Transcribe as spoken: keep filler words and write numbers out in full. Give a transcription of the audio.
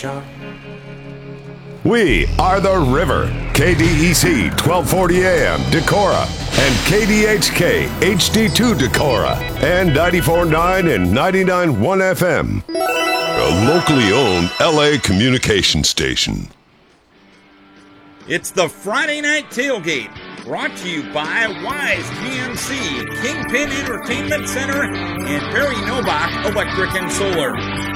We are the River, K D E C twelve forty A M Decorah, and K D H K H D two Decorah, and ninety-four point nine and ninety-nine point one F M. A locally owned L A communication station. It's the Friday Night Tailgate, brought to you by Wise G M C, Kingpin Entertainment Center, and Barry Novak Electric and Solar.